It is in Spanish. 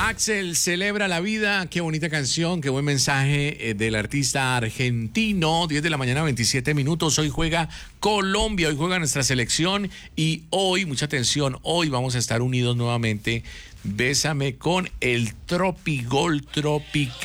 Axel celebra la vida, qué bonita canción, qué buen mensaje del artista argentino. 10 de la mañana, 27 minutos. Hoy juega Colombia, hoy juega nuestra selección y hoy, mucha atención, hoy vamos a estar unidos nuevamente. Bésame con el Tropigol Tropical.